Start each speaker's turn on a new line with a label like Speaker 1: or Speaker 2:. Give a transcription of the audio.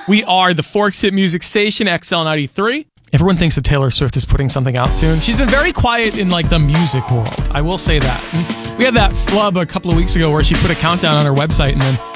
Speaker 1: We are the Forks Hit Music Station, XL93. Everyone thinks that Taylor Swift is putting something out soon. She's been very quiet in like the music world. I will say that. We had that flub a couple of weeks ago where she put a countdown on her website and then